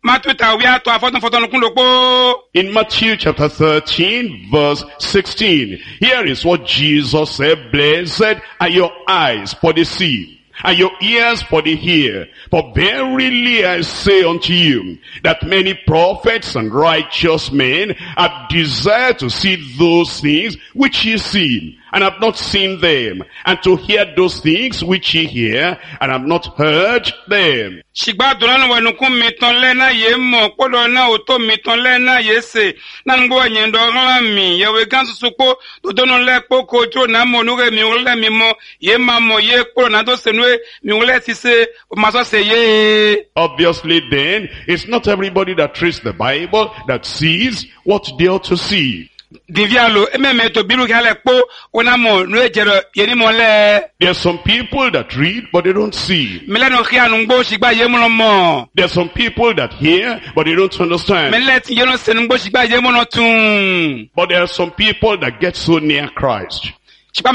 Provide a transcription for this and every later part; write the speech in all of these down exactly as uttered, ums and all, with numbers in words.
In Matthew chapter thirteen, verse sixteen, here is what Jesus said, "Blessed are your eyes for the see, and your ears for the hear. For verily I say unto you, that many prophets and righteous men have desired to see those things which ye see, and have not seen them, and to hear those things which ye hear, and have not heard them." Shigba dolana wa nukun miton lena ye mo kodo na oto miton lena ye se na ngbo nyendo rami ye we gansu suko do dono le poko jo na mo nuge mi ole mi mo ye mamo ye kodo na do senwe mi ole ti se maso se ye. Obviously then, it's not everybody that reads the Bible that sees what they ought to see. Divialo ememe to biru gale po ona mo no ejero yeni mo le. There are some people that read but they don't see. Meleno khia nu ngbo shigba ye mo mo. There are some people that hear but they don't understand. Meleti ye no sen ngbo shigba ye mo no tun. But there are some people that get so near Christ in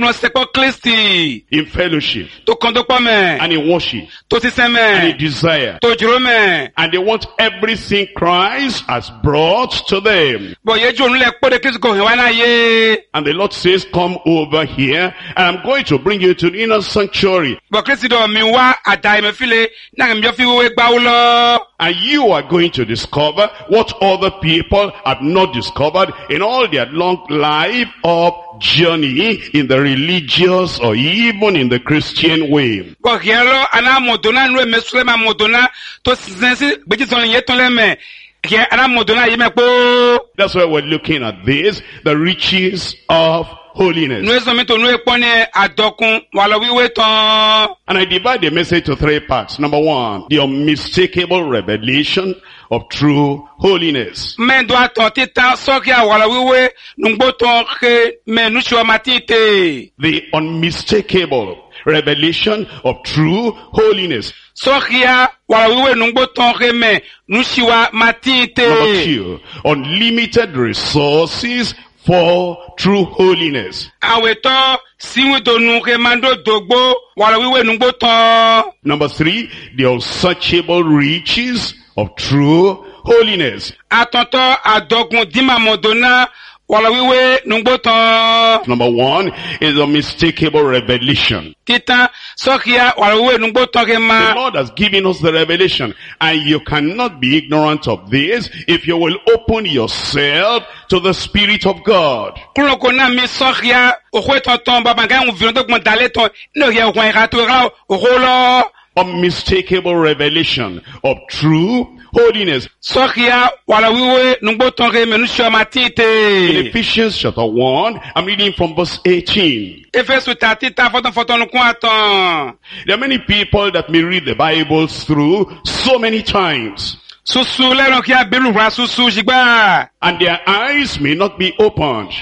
fellowship and in worship and and in desire, and they want everything Christ has brought to them. And the Lord says, "Come over here, and I'm going to bring you to the inner sanctuary. And you are going to discover what other people have not discovered in all their long life of journey in the religious or even in the Christian way." That's why we're looking at this, the riches of holiness. And I divide the message to three parts. Number one, the unmistakable revelation of true holiness. The unmistakable revelation of true holiness. Number two, unlimited resources for true holiness. Number three, the unsearchable riches of true holiness. Number one is a unmistakable revelation. The Lord has given us the revelation, and you cannot be ignorant of this if you will open yourself to the Spirit of God. Unmistakable revelation of true holiness. In Ephesians chapter one, I'm reading from verse eighteen. There are many people that may read the Bible through so many times, and their eyes may not be opened.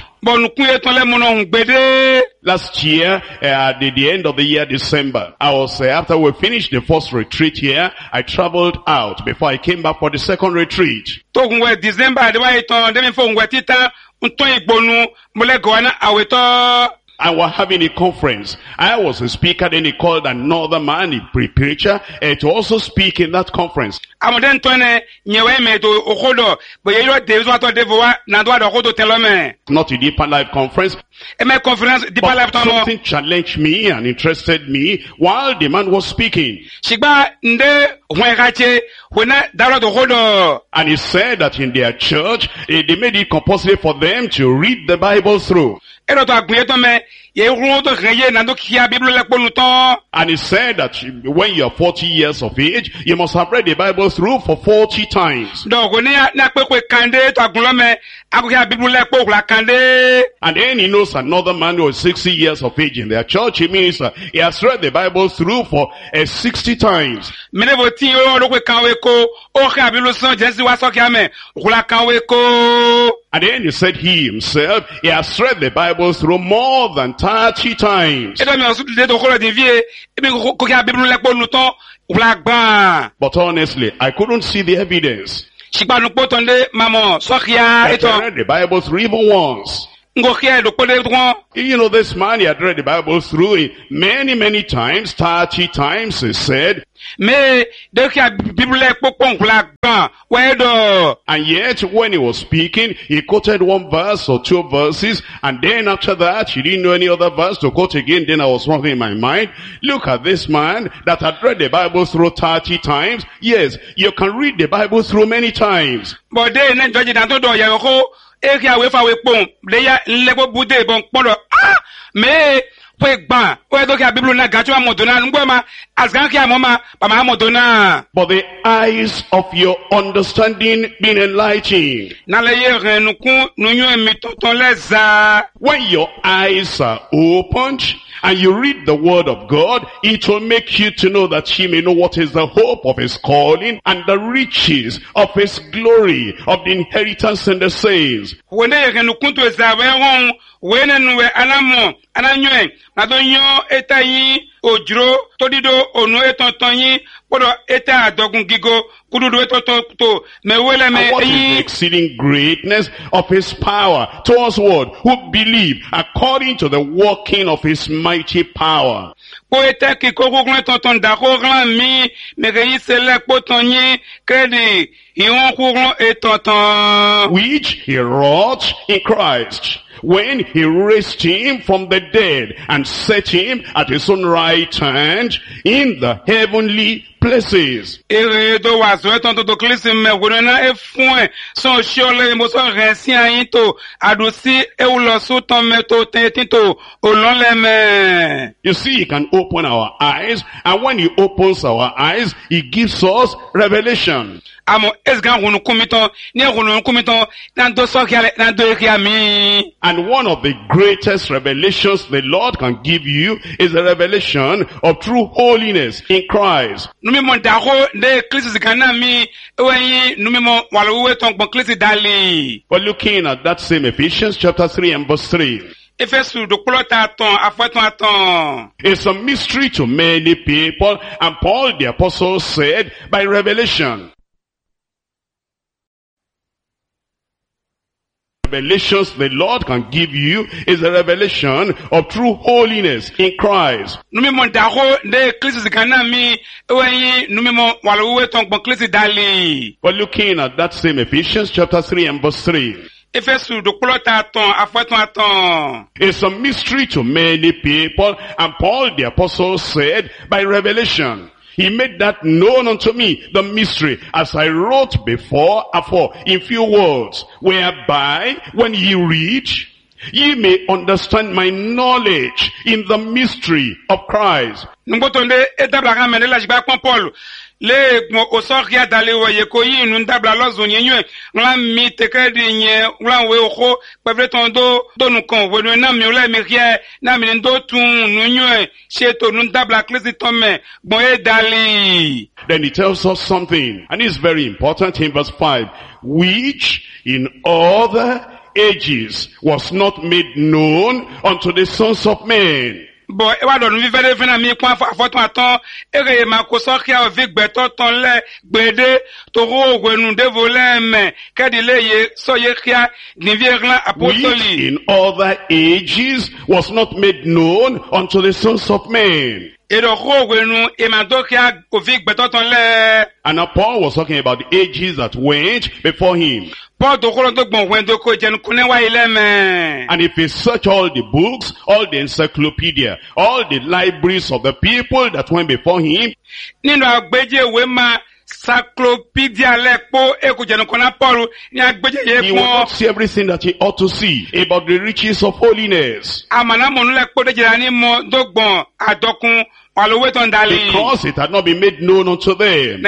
Last year, uh, at the, the end of the year, December, I was, uh, after we finished the first retreat here, I traveled out before I came back for the second retreat. And we're having a conference. I was a speaker, then he called another man, a preacher, uh, to also speak in that conference. Not a Deeper Life conference. But something challenged me and interested me while the man was speaking. And he said that in their church, they made it compulsory for them to read the Bible through. And he said that when you are forty years of age, you must have read the Bible through for forty times. And then he knows another man who is sixty years of age in their church. He means uh, he has read the Bible through for uh, sixty times. And then he said he himself, he has read the Bible through more than thirty times. But honestly, I couldn't see the evidence. I read the Bible through even once. ngokia do pode tron. You know, this man, he had read the Bible through it many, many times, thirty times, he said. Me de kia Bible pokon kula gan wedo. And yet, when he was speaking, he quoted one verse or two verses, and then after that, he didn't know any other verse to quote again. Then I was wondering in my mind, look at this man that had read the Bible through thirty times. Yes, you can read the Bible through many times. But then, then judge that do ya ko e kia we fa we pon de ya lebo bude bon podo ah me we gban we do kia Bible na gacho amodona ngoma asgan kia mama pa ma amodona. But the eyes of your understanding being enlightened. Na le ye renukun nunyo mi toton leza. When your eyes are opened and you read the word of God, it will make you to know that you may know what is the hope of his calling and the riches of his glory, of the inheritance in the saints. When they renukun to zawe when we anamo ananyo na do yo etayi ojro todido onu etontonyin podo eta adogun gigo kududu etoton to me wele me. And what is the exceeding greatness of his power towards what? Who believe according to the working of his mighty power. Po eta ki kokoglan tonton da kokoglan mi me reyi sele potonyin kredi yon kokoglan etonton. Which he wrought in Christ, when he raised him from the dead and set him at his own right hand in the heavenly places. Ere do wazo etonto to klisi me wona e fun so shole mo so rensi ayin to adusi e ulo so ton me to tetin to olonle me. You see, he can open our eyes, and when he opens our eyes, he gives us revelation. Amo esgan hunu kumiton ni hunu kumiton nan do so kiale nan do kiami. And one of the greatest revelations the Lord can give you is the revelation of true holiness in Christ. Numi mo daho de klisi kana mi ewen numi mo waluwe ton bon klisi dali. We're looking at that same Ephesians chapter three and verse three. Efesu do klota ton afaton aton. It's a mystery to many people, and Paul the apostle said by revelation. Revelations the Lord can give you is a revelation of true holiness in Christ. Numi mo daho de klisi kana mi ewen numi mo waluwe ton bon klisi dali. We're looking at that same Ephesians chapter three and verse three. Efesu do klota ton afaton aton. It's a mystery to many people, and Paul the apostle said by revelation. He made that known unto me, the mystery, as I wrote before, afore, in few words, whereby, when ye read, ye may understand my knowledge in the mystery of Christ. Nungotonde etabla kamene la jiba kon Paul. Le mo osokia dale wo ye ko yin nun dabla lozo nyenye ngla mi tekredi nye ngla we oho pevre tondo do nu kon wo na mi ola mi rie na mi ndo tun nu nye sheto nun dabla klesi tome bon e dali. Then he tells us something, and it's very important in verse five, which in other ages was not made known unto the sons of men. Bo e wa do nu vivere fina mi kwa afoton aton ere ma ko so kia o vigbe to ton le gbede to ro gwenu de voleme kedi le ye so ye kia ni vierlan apostoli. Which in other ages was not made known unto the sons of men. E do ro gwenu e ma do kia o vigbe to ton le. And now Paul was talking about the ages that went before him. And if you search all the books, all the encyclopedia, all the libraries of the people that went before him, you will not see everything that he ought to see about the riches of holiness. Because it had not been made known unto them.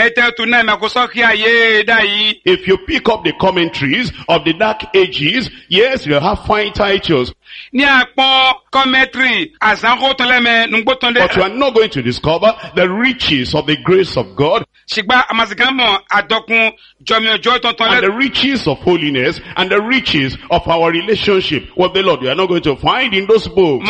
If you pick up the commentaries of the dark ages, yes, you'll have fine titles. But you are not going to discover the riches of the grace of God, and the riches of holiness, and the riches of our relationship with the Lord. You are not going to find in those books.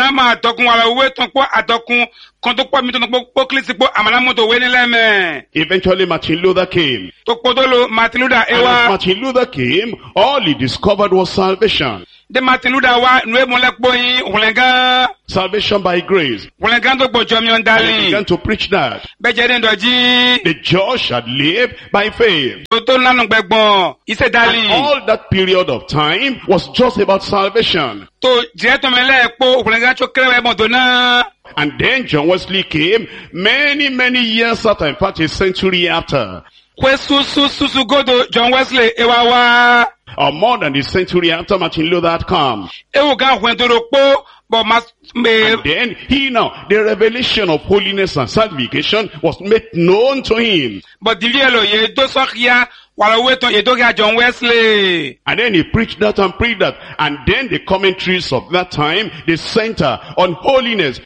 Eventually Martin Luther came. And as Martin Luther came, all he discovered was salvation. de Martin Luther wa nwe mo le po yin wulenga Salvation by grace. wulenga to gbojo mi And he ondali began to preach that. be je den doji The just shall live by faith. to to lanu gbegbon ise And dali all that period of time was just about salvation. to je to mele po wulenga cho krewe mo dona And then John Wesley came many, many years after, in fact a century after, kwe su su su su godo John Wesley ewa wa or more than a century after Martin Luther had come. ewu ga hwen to ro po bo mas me And then he now, the revelation of holiness and sanctification was made known to him. bo divielo ye do sokhia wala weton ye do ga John Wesley And then he preached that and preached that. And then the commentaries of that time, they center on holiness.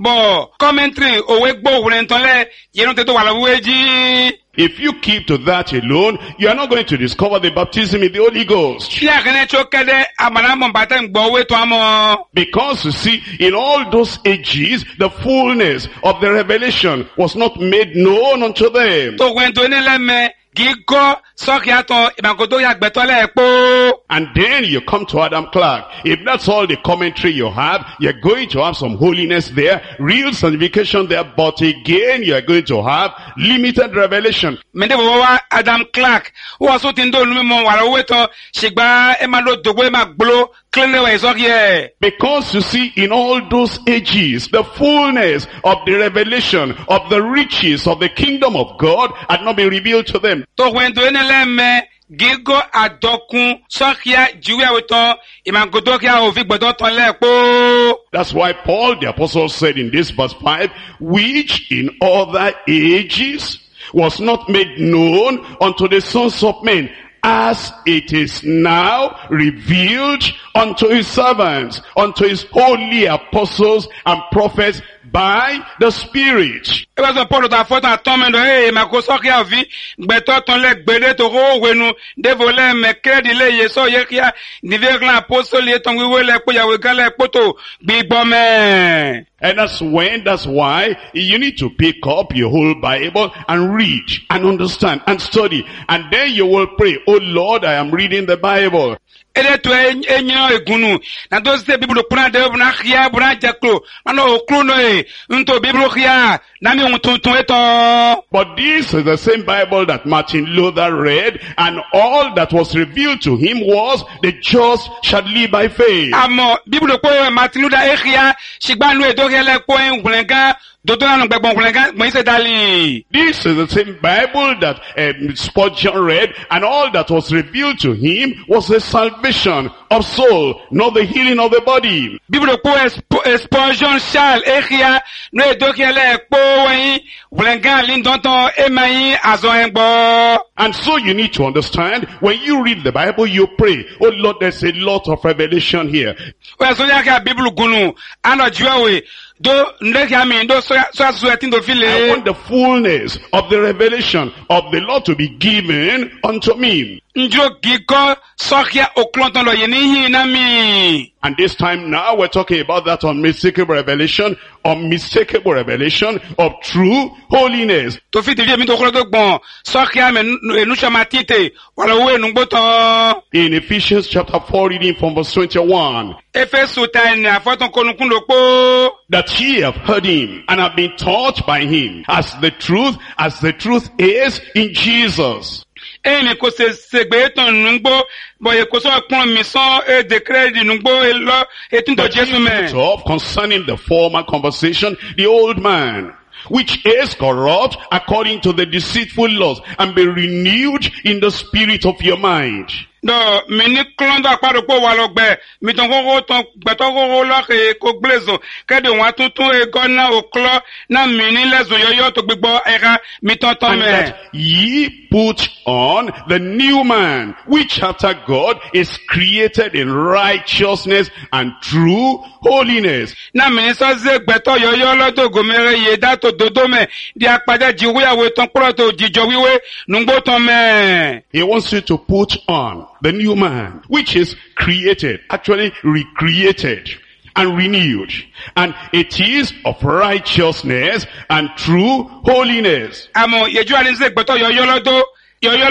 bo commentary owe gbo wulenton le ye no te to wala weji If you keep to that alone, you are not going to discover the baptism in the Holy Ghost. Shia kene chokede amana mo bata ngbo we to amo. Because you see, in all those ages, the fullness of the revelation was not made known unto them. To wento ne leme gigo sokiato ibangodo ya gbeto le epo. And then you come to Adam Clark. If that's all the commentary you have, you're going to have some holiness there, real sanctification there, but again you're going to have limited revelation. Mende bo wa Adam Clark. Wo so tin do lumi mo wala weto shigba e ma lo dogbo e ma gblo clean we sokie. Because you see, in all those ages, the fullness of the revelation of the riches of the kingdom of God had not been revealed to them. To wento ne leme gigo adokun sokia jiwe weto ibangodo kia o fi gbedo ton le epo. That's why Paul the apostle said in this verse five, which in other ages was not made known unto the sons of men, as it is now revealed unto his servants, unto his holy apostles and prophets by the Spirit. Eba so Paul ta foto atomendo eh mako sokia vi gbeto ton le gbede to ho wenu devole me kredi le ye so ye kia divers apostles ton wiwe le po ya we gale poto gbigbo me. And that's when, that's why you need to pick up your whole Bible and read and understand and study. And then you will pray, oh Lord, I am reading the Bible. Ede to enyo egunu na to se biblo pran de na khia bran jaklo ano oklo no e nto biblo khia na mi untun eto. But this is the same Bible that Martin Luther read, and all that was revealed to him was the just shall live by faith. Amo biblo ko Martin Luther e khia shigba nu e do hele ko en glenga dodo na gbegbon glenga mo ise dali. This is the same Bible that um, Spurgeon read, and all that was revealed to him was the salvation of soul, not the healing of the body. Biblo ko Spurgeon Charles e khia nu e do hele ko wen glenga lindonton e mai azo engbo. And so you need to understand, when you read the Bible, you pray, oh Lord, there's a lot of revelation here. We so ya ka biblo gunu ano jiwe do ndeki ami do so so so etindo I file. want the fullness of the revelation of the Lord to be given unto me. Njo gigo sokia oklonton lo yeni na mi. And this time now we're talking about that unmistakable revelation, unmistakable revelation of true holiness. To fit vie mi to kolo to gbon sokia me enu chamatite wala we nu gboton. In Ephesians chapter four, reading from verse twenty-one, Efesu ta ni afoton konukun lopo. that ye have heard him and have been taught by him, as the truth, as the truth is in Jesus. Emi ko se segbe ton nungbo boye ko so pon mi so e de credit nungbo e lo e tin to Jesu me. Of concerning the former conversation, the old man, which is corrupt according to the deceitful laws, and be renewed in the spirit of your mind. Do mi ni klondo aparo po wa lo gbe mi ton koko ton gbe to koko lo ke ko glezo ke de wan tuntun e gona oklo na mi ni lezo yoyo to gbigbo era mi ton ton And me. that ye put on the new man, which after God is created in righteousness and true holiness. Na mi ni so ze gbe to yoyo lo to go mere ye da to dodo me di apada jiwe awe ton pro to jijo wiwe nungbo ton me. He wants you to put on the new man, which is created, actually recreated and renewed. And it is of righteousness and true holiness. Amo yeju ali ze gbe to yoyo lo do yoyo lo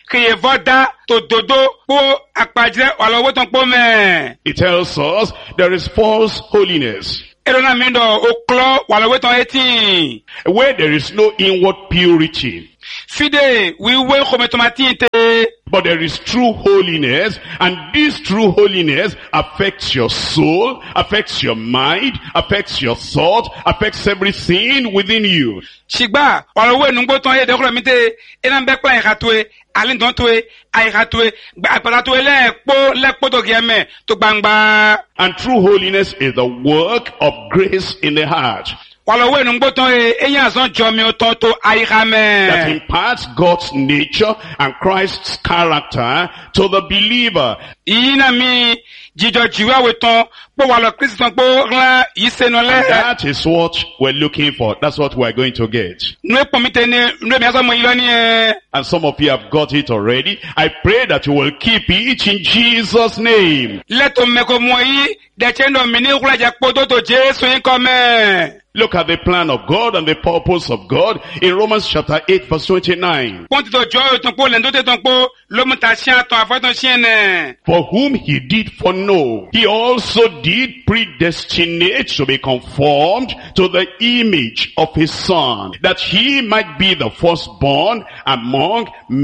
Kriye voda to dodo po akpajre wala woton po me. It tells us there is false holiness, Erona mindo oklo wala woton eti. where there is no inward purity. Fide we we khometomati te. But there is true holiness, and this true holiness affects your soul, affects your mind, affects your thought, affects everything within you. Shigba wala we nungbo ton ye de kholo mite ena be plan ikhatwe alin don towe ai khatwe gba paratwe le po le po to gieme to gbangba. And true holiness is the work of grace in the heart Wala we nungbo ton e eyan zon jomi o ton to ai that khame. imparts God's nature and Christ's character to the believer. Ina mi jijo jiwa we ton po wala Christian po ran yise no And le. that is what we're looking for. That's what we're going to get. Nwe pomite ne nwe mi aso mo ilo ni e. And some of you have got it already. I pray that you will keep it in Jesus' name. Leto me ko mo yi de chendo mi ni kula je po to to Jesu yin ko me. Look at the plan of God and the purpose of God in Romans chapter eight verse twenty-nine. Ponti to jo ton po le ndo te ton po lo mu ta sia ton afo ton sien ne. For whom he did foreknow, he also did predestinate to be conformed to the image of his Son, that he might be the firstborn among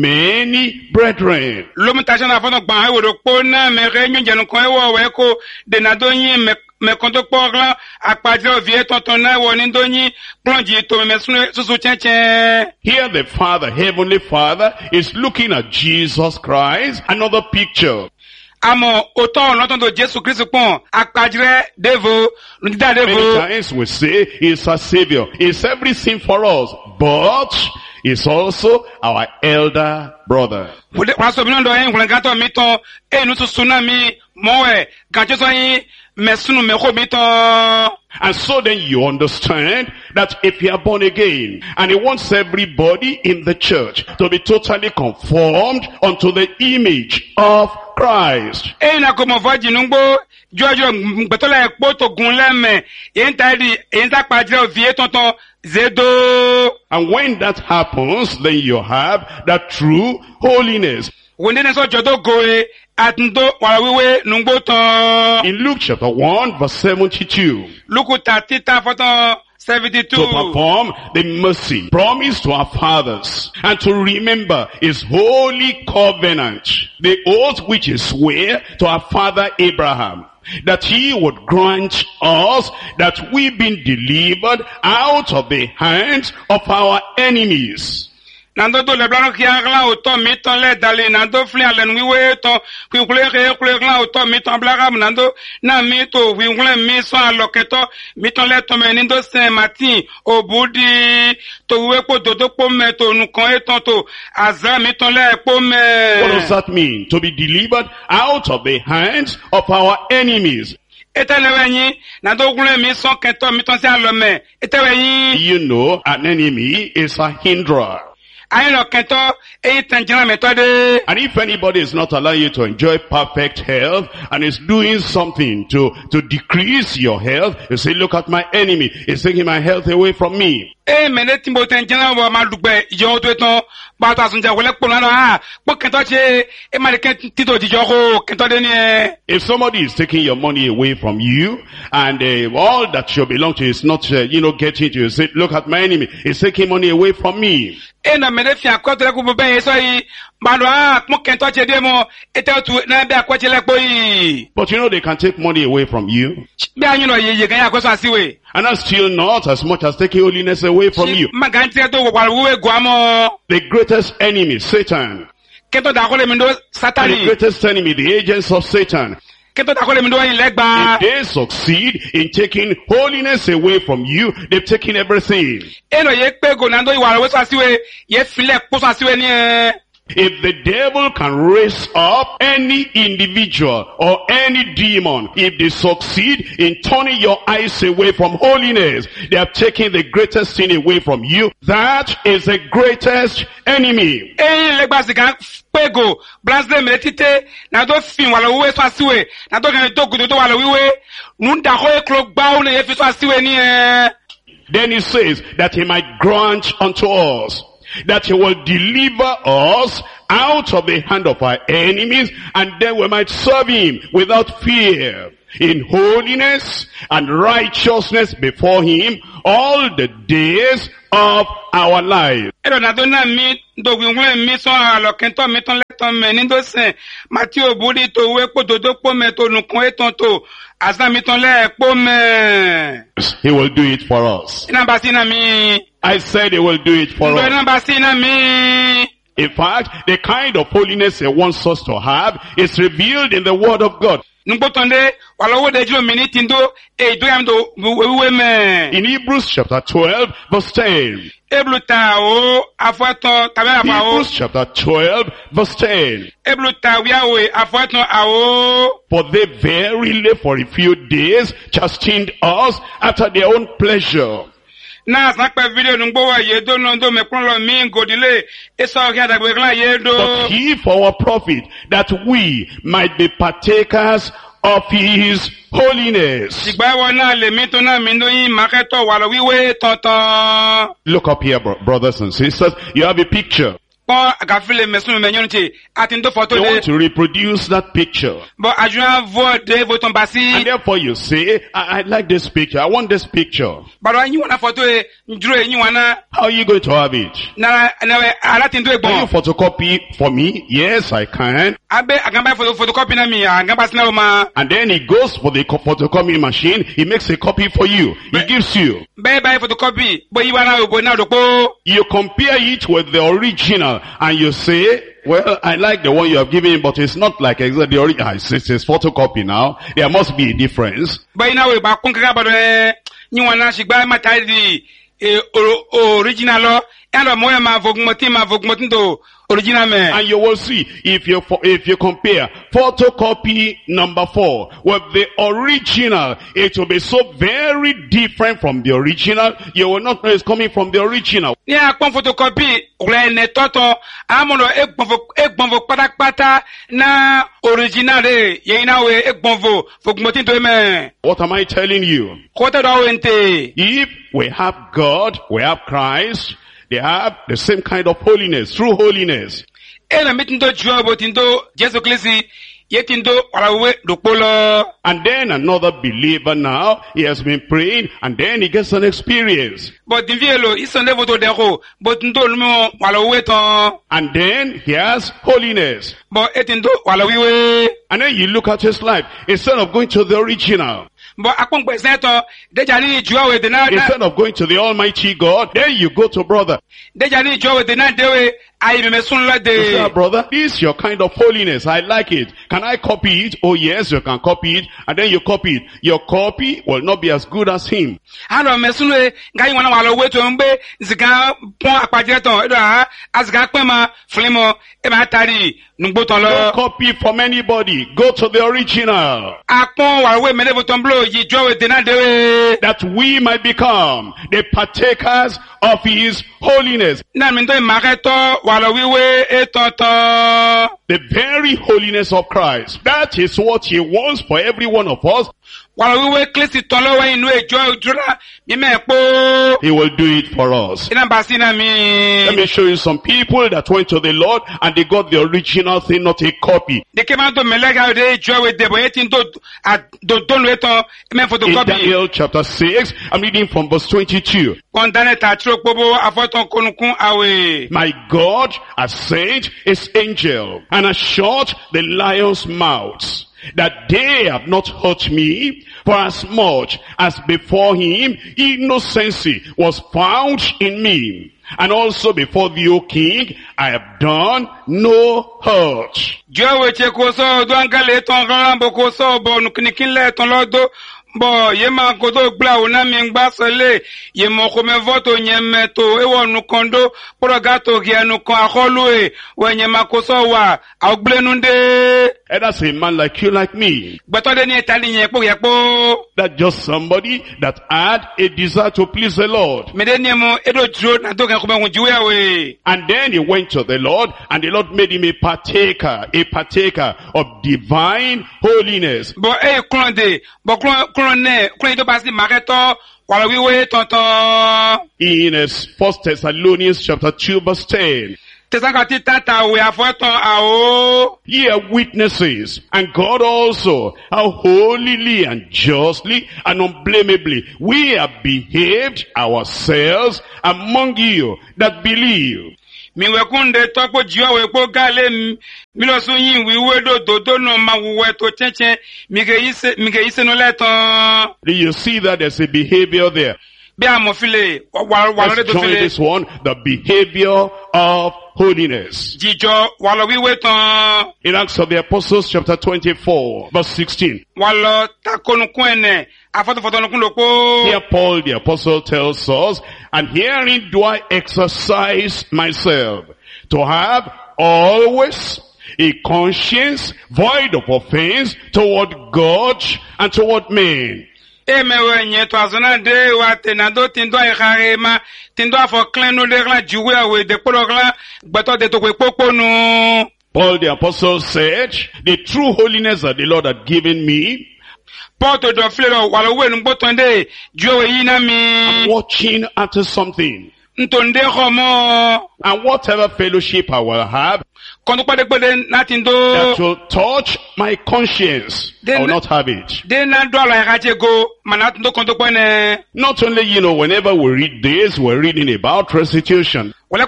many brethren. Lo mu ta sia na afo ton gban e wo do po na me re nyu jenu kon e wo we ko de na do yin me me konto poglan akpajre ovie tonton na wo ni do yin plonji to me sunu susu chenchen. Here the Father, Heavenly Father, is looking at Jesus Christ, another picture. Amo oton loton do Jesu Christ pon akpajre devo nudida Many devo. times we say he's our Savior, he's everything for us, but he's also our elder brother. Wa so bi no do yin kulen gato mi ton e nu susu na mi mowe gancho so yin mesunu me ko mi ton. And so then you understand that if you are born again, and he wants everybody in the church to be totally conformed unto the image of Christ. E na ko mo vaji nungbo jojo gbetola epo to gun leme yin ta di yin ta pajre ovie tonton zedo. And when that happens, then you have that true holiness. Wonde ne so jodo goe atundo wala wiwe nungbo ton. In Luke chapter one verse seventy-two, Luku thirty foton seventy-two. to perform the mercy promised to our fathers, and to remember his holy covenant, the oath which he sware to our father Abraham, that he would grant us that we being delivered out of the hands of our enemies. Nando do le blano ki agla auto mi ton le dali nando fli alen wiwe ton ki kule ke kule gla auto mi ton blaga nando na mi to wi kule mi so aloketo mi ton le ton me nindo Saint Martin obudi to we po dodo po me to nu kon e ton to azra mi ton le po me. What does that mean? To be delivered out of the hands of our enemies. Etelewe yin nando kule mi so kento mi ton se alome etewe yin. You know, an enemy is a hinderer. Ayin lo kento e tanjira metode. And if anybody is not allowing you to enjoy perfect health and is doing something to, to decrease your health, you say, look at my enemy. He's taking my health away from me. E mene timbo tanjira wo ma dugbe ijo to eton ba ta sunja wole po na ha po kento che e ma le kento tito dijo ko kento de ni e. If somebody is taking your money away from you and uh, all that you belong to is not, uh, you know, getting to you, say, look at my enemy. He's taking money away from me. E na mene fi akoto le ku be so yi ba do ha po kento che de mo ete tu na be akoche le po yi. But you know they can take money away from you. Be anyu no ye ye kan ya ko so asiwe. And that's still not as much as taking holiness away from you. Maganti to wo wa we guamo. The greatest enemy, Satan. Kento da ko le mi do And the satani. greatest enemy, the agents of Satan. Kento da ko le mi do yin legba. If they succeed in taking holiness away from you, they've taken everything. E no ye pe go nando iwa we so asiwe ye file po so asiwe ni e. If the devil can raise up any individual or any demon, if they succeed in turning your eyes away from holiness, they have taken the greatest thing away from you. That is the greatest enemy. E legba sika pego blasde metite na do fin wala we so asiwe na do kan to gudo to wala wiwe nunda ho e klo gba o le ye fi so asiwe ni e. Then he says that he might grant unto us that he will deliver us out of the hand of our enemies, and then we might serve him without fear, in holiness and righteousness before him all the days of our life. He will do it for us. I said he will do it for us. In fact, the kind of holiness he wants us to have is revealed in the Word of God. In Hebrews chapter twelve, verse ten. Hebrews chapter twelve, verse ten. For they verily for a few days chastened us after their own pleasure. But he for our profit, that we might be partakers of his holiness. Look up here, brothers and sisters. You have a picture. You want to reproduce that picture. And therefore you say, I, I like this picture. I want this picture. How are you going to have it? Can you photocopy for me? Yes, I can. And then he goes for the photocopy machine. He makes a copy for you. He gives you. You compare it with the original. And you say, well, I like the one you have given, but it's not like exactly the original. It's, it's photocopy now. There must be a difference. And you will see, if you if you compare photocopy number four with the original, it will be so very different from the original. You will not know it's coming from the original. What am I telling you? If we have God, we have Christ, they have the same kind of holiness, true holiness. And then another believer now, he has been praying, and then he gets an experience. And then he has holiness. And then you look at his life, instead of going to the original, instead of going to the Almighty God, then you go to brother. You say, brother, this is your kind of holiness. I like it. Can I copy it? Oh yes, you can copy it. And then you copy it. Your copy will not be as good as him. Don't copy from anybody. Go to the original. That we might become the partakers of his holiness. The very holiness of Christ. That is what he wants for every one of us. He will do it for us. Let me show you some people that went to the Lord and they got the original thing, not a copy. In Daniel chapter six, I'm reading from verse twenty-two. My God has sent his angel and has shut the lions' mouths, that they have not hurt me, for as much as before him innocency was found in me, and also before thee, O king, I have done no hurt. Bo yema kodo gbla una mi ngba sele yemo ko me voto nyemeto e wonu kondo progato gianu ko akolu e wenyema ko so wa agblenu nde And that's a man like you, like me. Gbẹ̀tọ́ dé ní ìtàlí yẹn pò yẹ pò. That's just somebody that had a desire to please the Lord. Mèdè ní ẹmu edo dúró náà tó kẹ́ kó bẹ́ẹ̀ wọ́n jíwé àwẹ̀. And then he went to the Lord, and the Lord made him a partaker, a partaker of divine holiness. Bọ̀ ẹ̀ kúrò dé, bọ̀ kúrò nẹ̀, kúrò yìí tó bá sí màkẹ́tọ́, wàlọ́ wíwé tọ̀tọ̀. In uh, First Thessalonians chapter two verse ten. Tẹ̀sánká tí tàtà àwẹ̀ àfọ́tàn àwọ̀. Ye are witnesses, and God also, how holily and justly and unblameably we have behaved ourselves among you that believe. Mi wekunde topo jiwa wepo gale mi lo sun yin wiwe do dodo no ma wuwe to chenchen mi ke ise mi ke ise no leton. Do you see that there's a behavior there? Bi amofile wa wa Let's join this one, the behavior of holiness. Jijo wa lo wiwe ton. In Acts of the Apostles chapter twenty-four verse sixteen. Wa lo takonukun ene afoto fotonukun lopo. Here Paul the apostle tells us, and herein do I exercise myself, to have always a conscience void of offense toward God and toward men. Emewe nye to azona de wa tenado tindo ai ma tindo afo clan no de la juwe awe de porogla gbeto de to kwe poponu. Paul the apostle said, the true holiness that the Lord had given me, Paul to do flero walo we nugbo tonde juwe yi na mi. I'm watching after something. Ntonde homo. And whatever fellowship I will have, that will touch my conscience, I will not have it. Not only, you know, whenever we read this, we're reading about restitution. Paul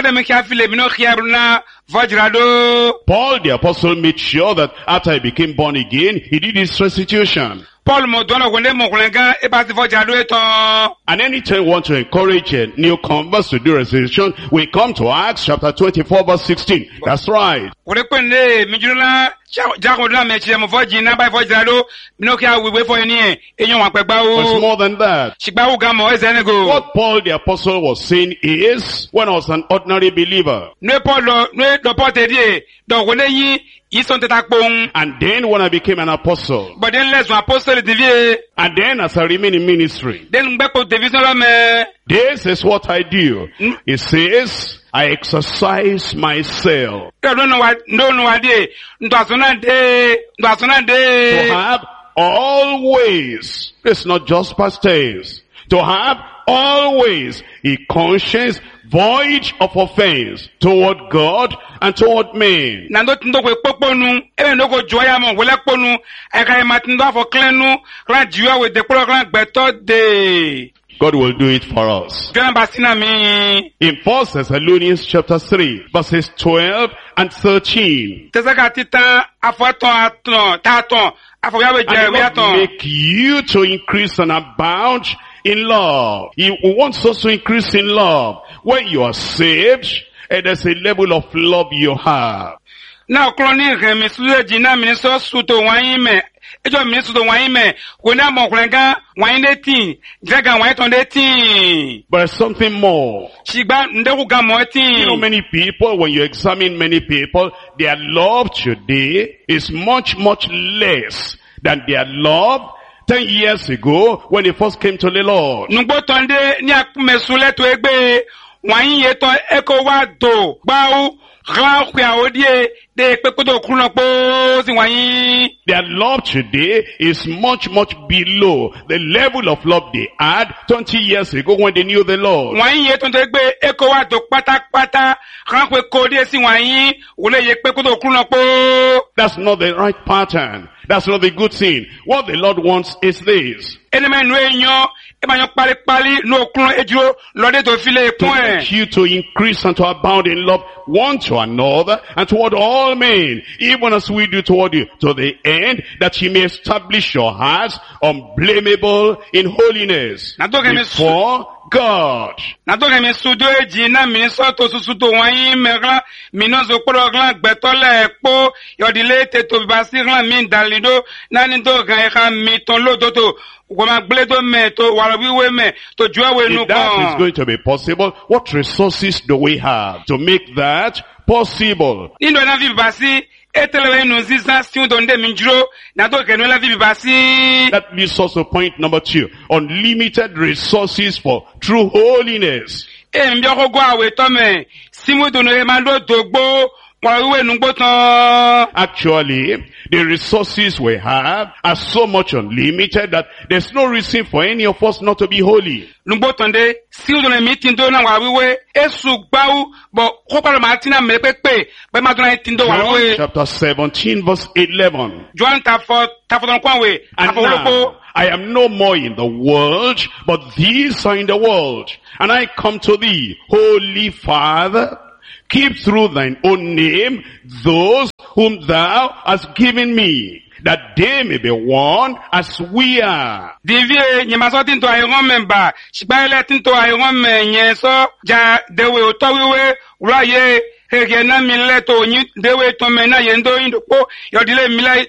the apostle made sure that after he became born again, he did his restitution. Paul mo dono wende mo kulenga e ba ti foja do eto. And anytime we want to encourage a new converts to do restitution, we come to Acts chapter twenty-four verse sixteen. That's right. Wole kwende mijuna jago na mechi mo foji na ba foja do minokia we wait for any enyo wa pegba o. It's more than that. Shigba wo ga mo ezenego. What Paul the apostle was saying is, when I was an ordinary believer, no Paul no do porte die do wole yin. And then when I became an apostle, but then let's apostle and then as I remain in ministry, then this is what I do. It says, I exercise myself to have always, it's not just past tense, to have always a conscience void of offense toward God and toward men. God will do it for us. In First Thessalonians chapter three, verses twelve and thirteen. And it will make you to increase and abound in love. He wants us to increase in love. When you are saved, and there's a level of love you have. Now, minister suto waime. Ejo minister to waime. Kuna mo kwenga waine tin. Draga waine tonde tin. But there's something more. Shiba ndeku ga mo tin. You know, many people, when you examine many people, their love today is much, much less than their love ten years ago when they first came to the Lord. Nugbo tonde ni akumesule to egbe. Wain yeto eko wa do bau ran kwa odie de pekodo kunlopo si wain. Their love today is much much below the level of love they had twenty years ago when they knew the Lord. Wain yeto to egbe eko wa do patapata ran kwa kodie si wain ole ye pekodo kunlopo. That's not the right pattern. That's not the good thing. What the Lord wants is this. To make you to increase and to abound in love one to another and toward all men, even as we do toward you, to the end that He may establish your hearts unblameable in holiness before God. Nadoke mi sudo eji na mi so to susu to wayin megla mi no zo program gbetole epo yodile te to basira mi dalido na ni do gan e kan mi ton lo to to go ma gble to me to wala wiwe me to juwe nu kan. If that is going to be possible, what resources do we have to make that possible? Indo na vi basi etelewe no ziza si udonde minjuro na do kenu la vi basi. That leads us to point number two. Unlimited resources for true holiness. E mbiyoko gwa we tome simu dono e mando dogbo wawe nungbo ton. Actually, the resources we have are so much unlimited that there's no reason for any of us not to be holy. Nungbo tonde si dono mi tindo na wawe esu gbawu bo kokoro martina mepepe be madona tindo wawe. John chapter seventeen verse eleven. John tafo tafo don kwanwe And now, I am no more in the world, but these are in the world. And I come to thee, Holy Father, keep through thine own name those whom thou hast given me, that they may be one as we are. Divie nyamaso tinto ayon memba, shibale tinto ayon menye so ja dewe otowiwe uraye hege na mileto nyi dewe to mena yendo indoko yodile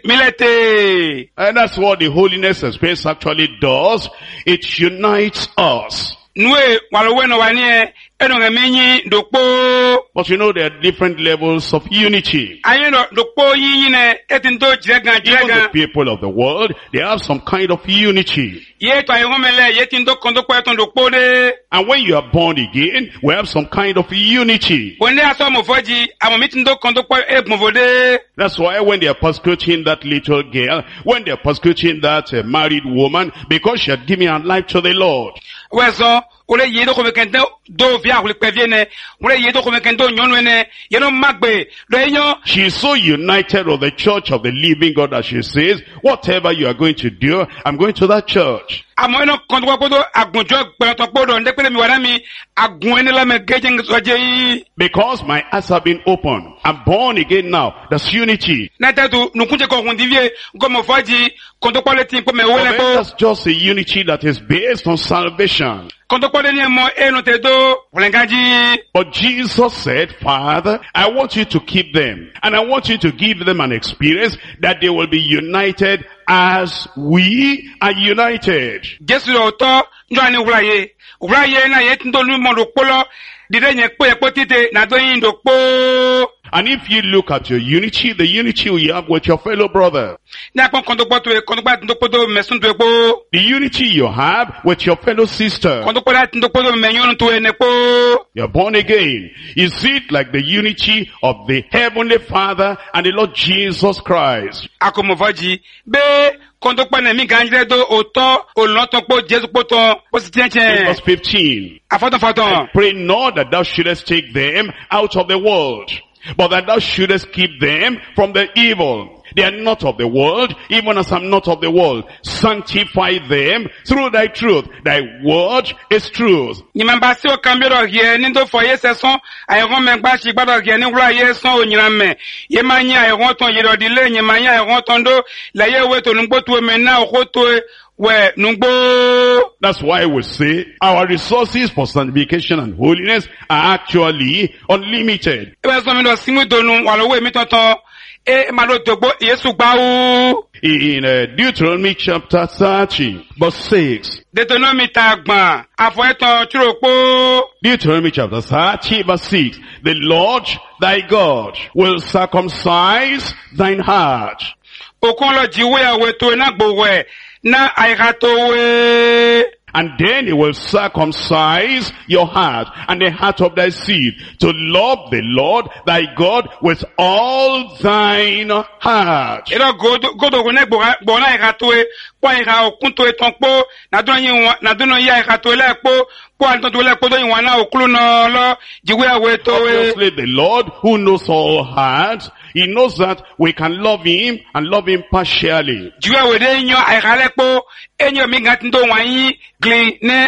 milete. And that's what the holiness experience actually does. It unites us. Nwe walowe no wanie eno ngemenyi dokpo. But you know there are different levels of unity. Ayeno dokpo yine etinto jirega Even the jirega. people of the world, they have some kind of unity. Ye to ayon mele ye tinto kondokpo eton dokpo de. And when you are born again, we have some kind of unity. Wende aso mofoji amo mitindo kondokpo e movode. That's why when they are persecuting that little girl, when they are persecuting that uh, married woman, because she had given her life to the Lord. Wezo ule yedo ko mekende do via ule peviene ule yedo ko mekendo nyonwene yeno magbe do enyo. She is so united with the church of the living God that she says, whatever you are going to do, I'm going to that church. Amono kondwa kodo agunjo gbeto kodo ndepele mi warami agunene la megeje nsoje. Because my eyes have been opened. I'm born again now. That's unity. Na tatu nukunje ko hundivie gomo faji kondo quality ko me But wele then ko that's just a unity that is based on salvation. kondo quality ni mo eno te do wulengaji. But Jesus said, Father, I want you to keep them. And I want you to give them an experience that they will be united as we are united. Jesu oto njani uraye uraye na yetindo lu mo dokpolo dide nye po epo tite na do yin dokpo. And if you look at your unity, the unity you have with your fellow brother, Na kon kondo kpoto e kondo kwa ndokpo do mesun to epo. the unity you have with your fellow sister, Kondo kwa ndokpo do menyon to enepo. you're born again. Is it like the unity of the Heavenly Father and the Lord Jesus Christ? Akomovaji be kondo kwa na mi ganjre do oto oloto po Jesu poto In positienche. verse fifteen, Afoto foto. pray not that thou shouldest take them out of the world, but that thou shouldest keep them from the evil. They are not of the world, even as I'm not of the world. Sanctify them through thy truth. Thy word is truth. Nyimamba si o kambiro hie nindo fo yese son ayon mengba shi gbado hie ni wura ye son onyirame. Ye manya ayon ton yiro dile nyimanya ayon ton do la ye we to nungbo tu me na o to we nungbo. That's why we say our resources for sanctification and holiness are actually unlimited. Ebe so mi do simu donu walo we mi tonton e ma lo dogbo Yesu gba o. In uh, Deuteronomy chapter thirty, verse six. Deuteronomy ta gban afo eton turopo. Deuteronomy chapter thirty, verse six. The Lord thy God will circumcise thine heart. Okon lo jiwe awe to na gbowe na aikato we. And then he will circumcise your heart and the heart of thy seed to love the Lord thy God with all thine heart. Ero godo godo gune gbo na aikato we po aika okun to eton po na don yin na don ya aikato le po po an to le po do yin wa na okulu no lo jiwe awe to we. Obviously the Lord who knows all hearts, he knows that we can love him and love him partially. Jiwe we de yin aika le po enyo mi gan tindo wa yin gli ne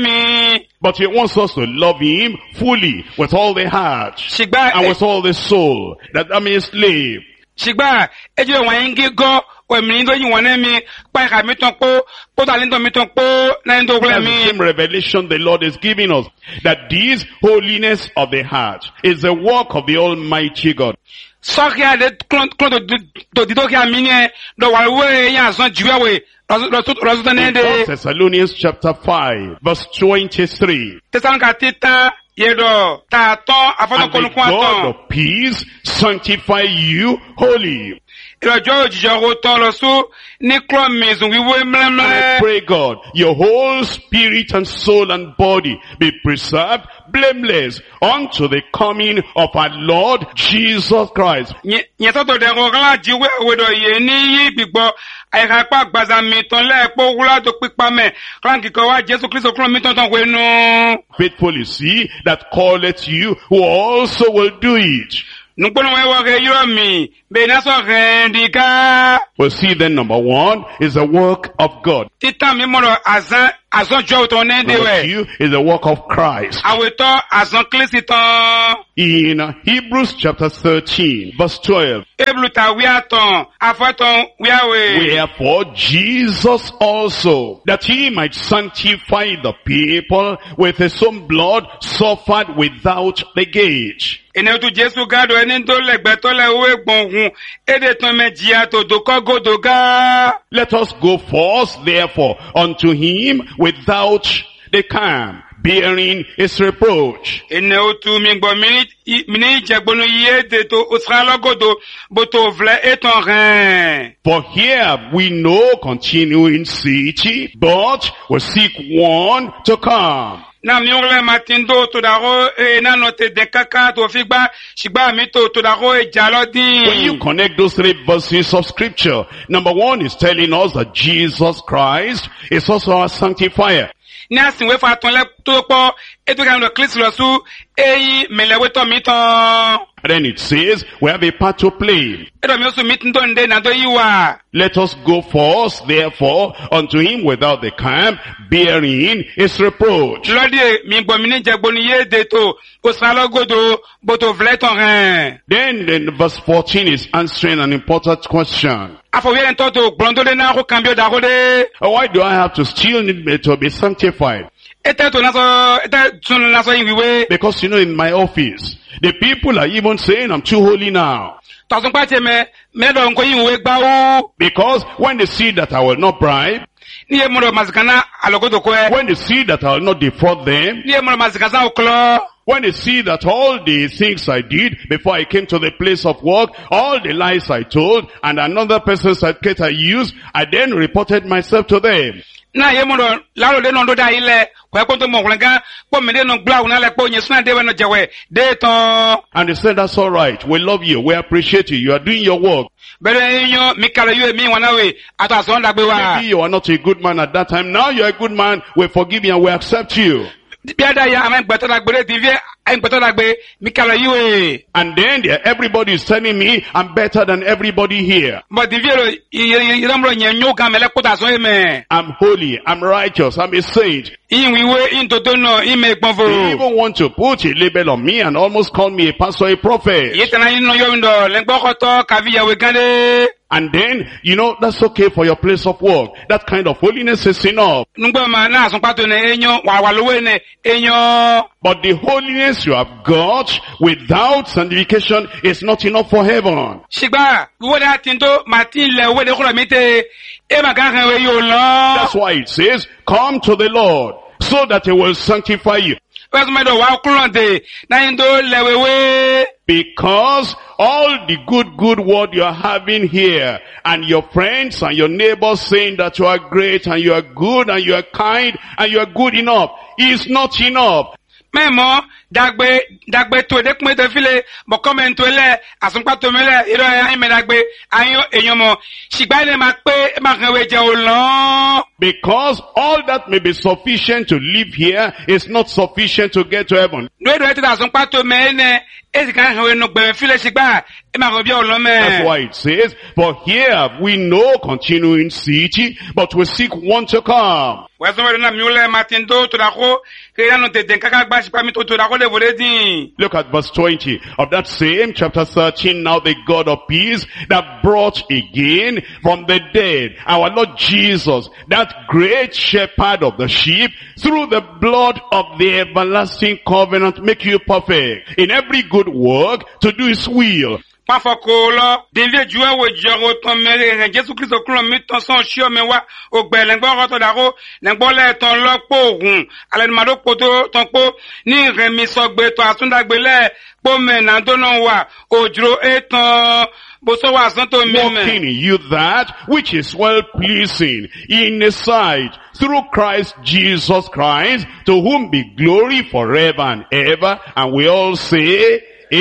remi. But he wants us to love him fully with all the heart Shigba and with all the soul. That, that means slave. Shigba ejo wa yin gi go o mi do yin wa na mi pa ka mi ton po po ta lin do mi ton po na ndo That's gle the mi. same revelation the Lord is giving us. That this holiness of the heart is the work of the Almighty God. Sokia de klon klon do do do kia minye do wa we yan son jiwe we razu In ne de First Thessalonians chapter five, verse twenty-three. Tesalonika tita Yedo ta ton afon And ko the nu kwa God ton. of peace sanctify you wholly. Irojo jijoro ton lo su ni klo mezun wiwo And I mlemle. pray, God, your whole spirit and soul and body be preserved blameless unto the coming of our Lord Jesus Christ. Nye soto de ro gla jiwe wedo ye ni yi gbigbo ai ka pa gbaza mi ton le po wula to pipa me. Kan ki ko wa Jesu Kristo klo mi ton ton we nu. Faithful is he that calleth you, who also will do it. Nukpono we wo ge yiro mi be na so rendika. We'll see then, number one is the work of God. Titan mi mo do azan azan jo to ne de Number we. two is the work of Christ. Aweto azan klisi ton. In Hebrews chapter thirteen, verse twelve, Eblu ta wi aton, afaton wi awe. wherefore Jesus also, that he might sanctify the people with his own blood, suffered without the gate. Ene tu Jesu gado eni to legbe to le we gbonhun. Ede ton me jia to do ko godo ga. Let us go forth therefore unto him without the camp, bearing his reproach. Ene otu mi gbo mi ni mi ni jegbonu ye de to osra godo boto vle eton ren. For here we know continuing city, but we seek one to come. Na mi ongle matindo to daro e na note de kaka to figba shigba mi to to daro e When you jalodin. connect those three verses of scripture, number one is telling us that Jesus Christ is also our sanctifier. Ni asin we fa ton le to po e to kan do Kristo lo su eyi melewe to mi ton. And then it says we have a part to play. E do mi osu mi tindo nde na do yiwa. Let us go forth therefore unto him without the camp, bearing his reproach. Lodi mi gbo mi ni jegbonu ye de to osra godo boto vle ton ren. Then, then verse fourteen is answering an important question. Afo we ento to gbrondo de na ko cambio da ko de. Why do I have to still need to be sanctified? Ete to na so ete tun na so yin wiwe. Because you know, in my office, the people are even saying I'm too holy now. Tọ̀sùn pàtẹ́ mẹ, mẹ́dọ̀ nǹkan yìí wé gbá ó. Because when they see that I will not bribe, Ní yé múlò màsìkánná àlọ́kòtòkò ẹ. when they see that I will not defraud them, Ní yé múlò màsìkánná òkúlọ́. when they see that all the things I did before I came to the place of work, all the lies I told, and another person's certificate I used, I then reported myself to them. Náà yé múlò láròdé náà lódà ilẹ̀ kò ẹ́kọ́ tó mọ̀ ọ̀kùnrin gan pọ̀ mí dénú gbá òun nálẹ̀ pé òyìn súnà déwẹ̀ náà jẹ̀wẹ̀ dé tán. And they said, that's all right. We love you. We appreciate you. You are doing your work. Bẹ́ẹ̀ yíyan mi kàlẹ̀ yóò mi wọn náà wè àtọ̀ àsọ̀ ńdàgbé wa. Maybe you are not a good man at that time. Now you are a good man. We forgive you and we accept you. Bí a dá ya àwọn ìgbẹ́tọ́ dàgbé rẹ̀ ti fi ìgbẹ́tọ́ dàgbé mi kàlẹ̀ yìí wè. And then there, everybody is telling me I'm better than everybody here. Bọ̀ ti fi èrò ìrẹ́múlò yẹn nyó kan mẹ́lẹ́ kóta sọ èmẹ̀. I'm holy. I'm righteous. I'm a saint. Ìyìn wíwé ìyìn tó tó náà ìmẹ̀ ìpọ́n They fòrò. even want to put a label on me and almost call me a pastor, a prophet. Yìí tẹ̀lé yín nínú yóò ń dọ̀ lẹ́gbọ́kọ̀tọ́ kàfíyàwó gánde. And then, you know, that's okay for your place of work. That kind of holiness is enough. Nùgbọ́ ma náà sún pàtó ní èèyàn wàwà lówó ní èèyàn. But the holiness you have got without sanctification is not enough for heaven. Ṣìgbà wíwọ́ dá tí ń tó màá tí ń lẹ̀ owó ní kúrò mi tẹ́ ẹ mà ká hàn wé yóò lọ. That's why it says, come to the Lord, so that he will sanctify you. Wọ́n sọ mẹ́tọ̀ wá kúrò dé náà yín tó lẹ̀ wéwé. Because all the good, good word you're having here, and your friends and your neighbors saying that you are great, and you are good, and you are kind, and you are good enough, is not enough. Mẹ́mọ́ dàgbé dàgbé tó dẹ́kun ètò ìfilẹ̀ bọ̀kọ́mẹ̀ tó lẹ̀ àsùnpàtó mẹ́lẹ̀ ìrọ̀ ẹ̀yìn mẹ́dàgbé ayọ̀ èèyàn mọ̀ ṣìgbà ilẹ̀ máa pé máa kàn wé jẹ́ òlàn. Because all that may be sufficient to live here is not sufficient to get to heaven. Lóòdù ẹ̀ tí àsùnpàtó mẹ́ẹ̀ẹ́nẹ́ èsì kan hàn wé nù gbẹ̀mẹ̀ filẹ̀ ṣìgbà ẹ̀ máa kàn bí òlàn mẹ́. That's why it says, for here we know continuing city, but we seek one to come. Wẹ́sùn wẹ́rẹ́ náà mi ò lẹ́ máa ti ń tó tó dàkó kéèyàn tètè káká gbá ṣìpá mi tó tó dàkó lè wọlé dín. Look at verse twenty of that same chapter thirteen. Now the God of peace that brought again from the dead our Lord Jesus, that great shepherd of the sheep, through the blood of the everlasting covenant, make you perfect in every good work to do his will, Pafoko lo, David Jua we joro ton mere, and Jesu Christ okulon mi ton son shio me wa, ogbe lengbo roto daro, lengbo le ton lo po run, alen mado poto ton po, ni remi sogbe to asunda gbele, po men andonon wa, ojro eton, boso wa santo meme. Working in you that which is well pleasing in His sight through Christ Jesus Christ, to whom be glory forever and ever. And we all say,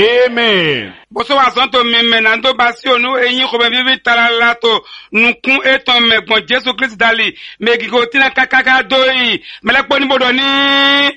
Amen. Boso wa santo meme nando basi onu eyin ko be bibi taralato nukun eton megbon Jesu Christ dali megigo tina kakaka doi melepo ni bodo ni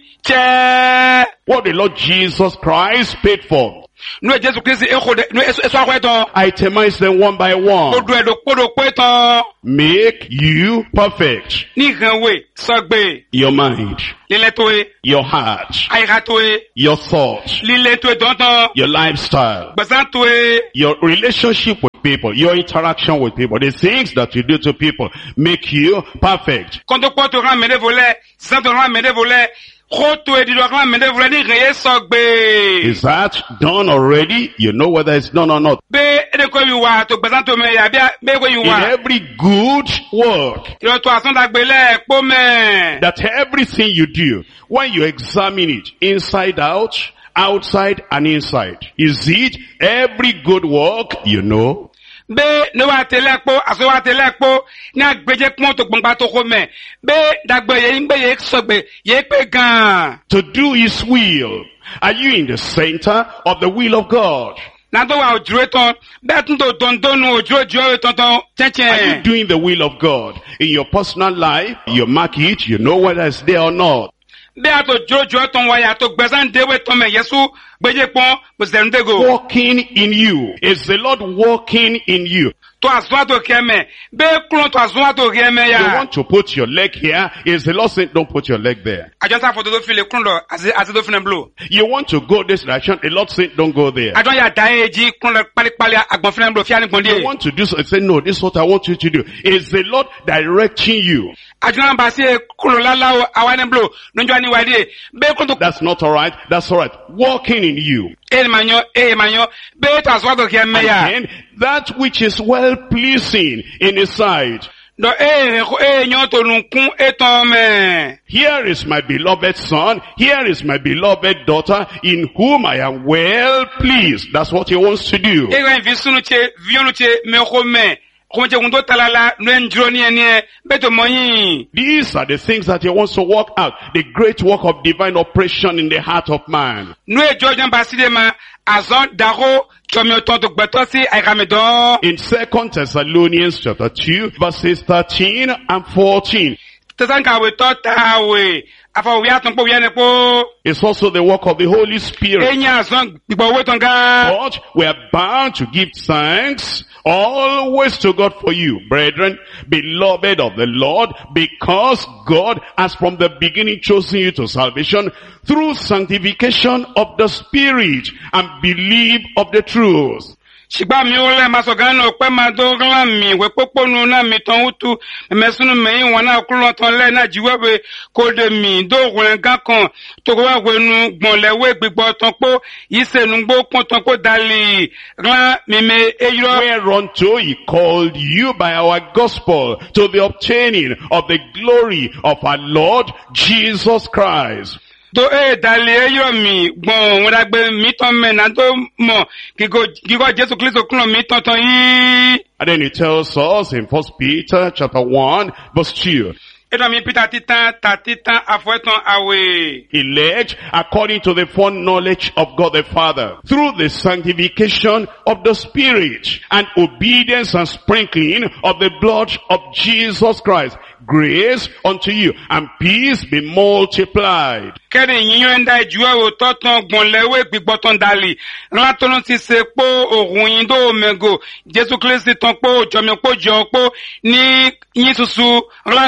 che. What the Lord Jesus Christ paid for, No Jesu Christ e ko de no eso eso akweton. itemize them one by one. Odo edo podo kweton. Make you perfect. Ni renwe sogbe Your mind, lile toe your heart, aira toe your thoughts, lile toe donton your lifestyle, gbasan toe your relationship with people, your interaction with people, the things that you do to people make you perfect. kondo poto ran mede volé santo ran mede volé khoto e di do ran mede volé ni reye sogbe Is that done already? You know whether it's done or not. be ede ko wi wa to gbasan to me ya bia be ko wi In wa every good work, yo to asan dagbe le po me that everything you do, when you examine it inside out, outside and inside, is it every good work you know? be ne wa tele po aso wa tele po ni agbeje pon to gbangba to ko me be dagbe ye ngbe ye sogbe ye pe gan To do His will. Are you in the center of the will of God? na do wa ojuro ton be tun to don don ojuro ojuro ton ton Are you chechen doing the will of God? In your personal life, you mark it, you know whether it's there or not. be ato jojo ton wa ya to gbesan dewe ton me yesu gbeje pon bo zendego Walking in you. Is the Lord walking in you? to aso to keme be klon to aso to keme You ya want to put your leg here. Is the Lord saying, don't put your leg there? ajon sa foto do file klon lo as as do fine blow You want to go this direction. The Lord saying, don't go there. ajon ya daeji klon lo pali pali agbon fine blow fi ani You gbonde want to do so. Say, no, this is what I want you to do. Is the Lord directing you? ajon ba se klon la la awani blow njo ani wadi be klon to That's not all right. That's all right. Walking in you. e manyo e manyo be to aso to keme ya And that which is well pleasing in His sight. do e e nyon to nunkun eton me Here is my beloved son. Here is my beloved daughter in whom I am well pleased. That's what He wants to do. e ren vi sunu che vionu che me ko me ko che kun to talala no enjro ni eni be to moyin These are the things that He wants to work out. The great work of divine operation in the heart of man. no e jojo ba side ma azon daro chomi ton to gbeto si aikamedon In Second Thessalonians chapter two, verses thirteen and fourteen. tesanka we to tawe afa wi aton po wi ene po It's also the work of the Holy Spirit. enya azon gbigbo we ton ga But we are bound to give thanks always to God for you, brethren, beloved of the Lord, because God has from the beginning chosen you to salvation through sanctification of the Spirit and belief of the truth. shigba mi o le masogano pe ma do ran mi we poponu na mi ton utu mesunu meyin won na kulon ton le na jiwewe ko de mi do ren gan kan to wa wenu gbon lewe gbigbo ton po isenu gbo pon ton ko dali ran mi me eyiro Whereunto He called you by our gospel to the obtaining of the glory of our Lord Jesus Christ. do e dali eyiro mi gbon won dagbe mi ton me na do mo gigo gigo Jesu Christ kulon mi ton ton yi And then He tells us in First Peter chapter one, verse two. edo mi Peter titan ta titan afoeton awe Elect according to the foreknowledge of God the Father, through the sanctification of the Spirit, and obedience and sprinkling of the blood of Jesus Christ. Grace unto you, and peace be multiplied. kẹ́rin yíyan ẹ̀dá ìjúwẹ́ òótọ́ tán gbọ̀nlẹ́wé gbígbọ́ tán dalì látọ́nù ti ṣe pé òhun yín dó mẹ́gò Jésù Kristi tán pé òjòmí pé jọ pé ní yín tuntun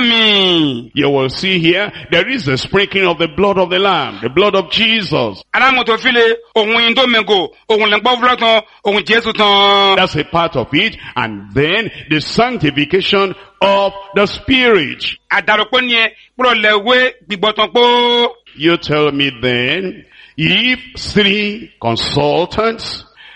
rámì. You will see here, there is the sprinkling of the blood of the Lamb, the blood of Jesus. alámọ̀tò fílẹ̀ òhun yín dó mẹ́gò òhun lẹ́gbọ́ fúlọ́ tán òhun Jésù tán. That's a part of it. And then the sanctification of the Spirit. àdàrọ̀pọ̀ ni ẹ kúrò lẹ́wé gbígbọ́ tán pé. You tell me then, if three consultants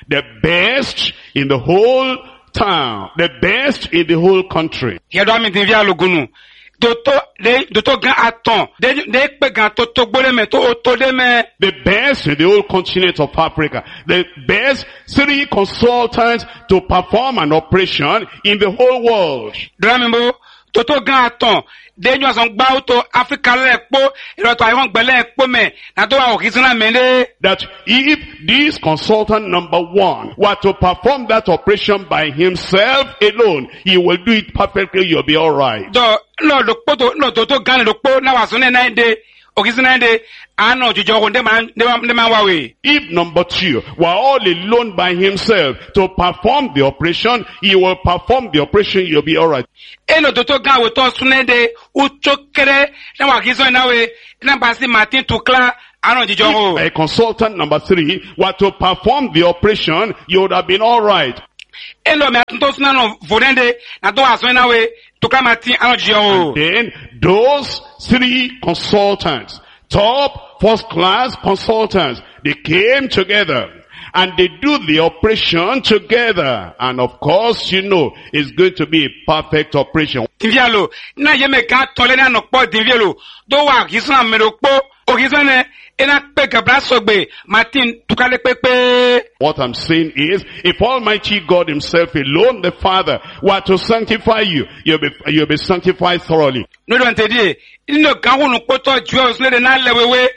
the best in the whole town, the best in the whole country. Yado mi tin via logunu. Doto de doto gan aton. De de pe gan to to gbole me to to de me. The best in the whole continent of Africa. The best three consultants to perform an operation in the whole world. Dramimbo toto gan aton. De nyo son gba auto Africa le po iro to iwon gbele po me na to wa okisina mende. That if this consultant number one were to perform that operation by himself alone, he will do it perfectly, you'll be alright. Do no do po to no toto gan do po na wa so ne nine day okisina de ano jojo ko de man de man wa we. If number two were all alone by himself to perform the operation, he will perform the operation, you'll be alright. Eno toto gan we to sunede uchokere na wa kizo na we na basi Martin Tukla ano jijo. If a consultant number three were to perform the operation, you would have been alright. Eno me to sunano vodende na to aso na we Tukla Martin ano jijo. Then those three consultants, top first class consultants, they came together and they do the operation together. And of course, you know, it's going to be a perfect operation. Tinvialo, na yeme ka tole na no po tinvialo. Do wa kisuna mero po, o kisane ena pe kabra sogbe, Martin Tukale pepe. What I'm saying is, if Almighty God himself alone, the Father, were to sanctify you, you'll be, you'll be sanctified thoroughly. No do antedi, ino kawo no poto juo usle de na lewewe.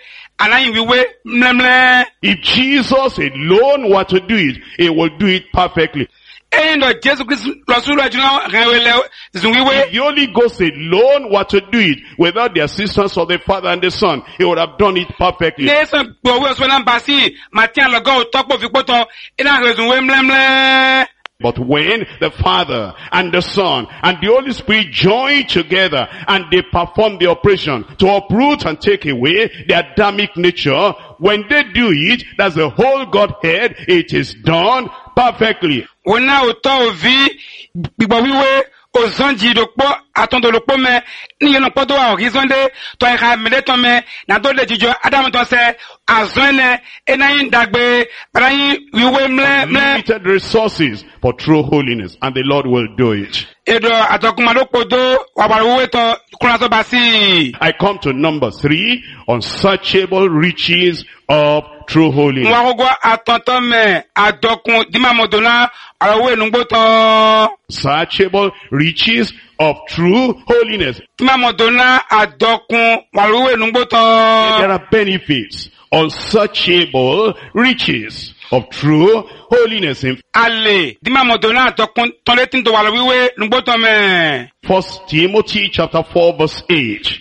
If Jesus alone were to do it, he will do it perfectly. If the Holy Ghost alone were to do it without the assistance of the Father and the Son, he would have done it perfectly. But when the Father and the Son and the Holy Spirit join together and they perform the operation to uproot and take away the Adamic nature, when they do it, that's the whole Godhead, it is done perfectly. Ozanji dokpo atondo lokpo me ni yeno poto wa horizonde to ha mele to me na do le jijo adam to se azone enayin dagbe parayin wiwe mle mle limited resources for true holiness, and the Lord will do it. Edo atokuma lokpo do wa baruwe to kuna so basi. I come to number three, unsearchable riches of true holiness. Searchable riches of true holiness. There are benefits, unsearchable riches of true holiness. First Timothy chapter four verse eight.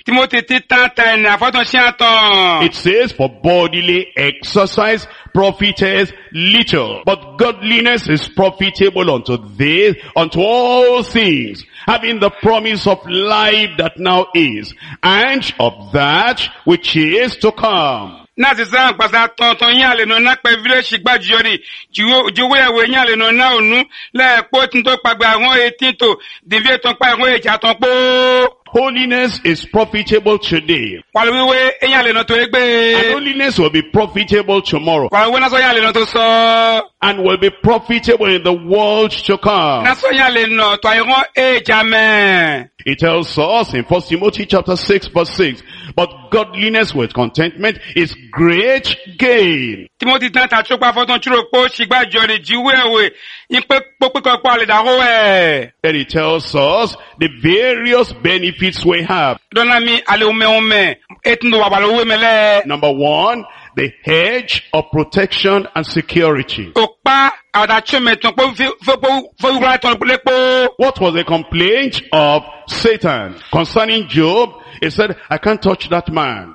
It says, for bodily exercise profiteth little, but godliness is profitable unto this, unto all things, having the promise of life that now is, and of that which is to come. Na zizan kwasa tonton yale no na pe vile shigba jori jiwo jiwo ewe yale no na onu le po tin to pagba won eighteen to divie ton pa won eja ton po. Holiness is profitable today. And holiness will be profitable tomorrow. And will be profitable in the world to come. It tells us in First Timothy chapter six verse six, but godliness with contentment is great gain. Timothy Then it tells us the various benefits we have. Number one, the hedge of protection and security. What was the complaint of Satan concerning Job? He said, I can't touch that man.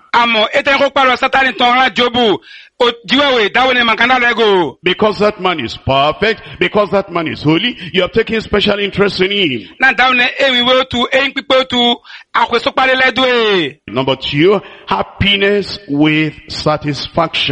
Because that man is perfect, because that man is holy, you have taken special interest in him. Number two, happiness with satisfaction.